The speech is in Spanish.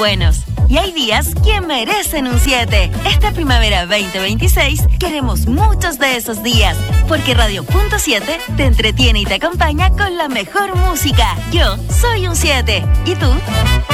buenos. Y hay días que merecen un 7. Esta primavera 2026 queremos muchos de esos días, porque Radio Punto 7 te entretiene y te acompaña con la mejor música. Yo soy un 7. ¿Y tú?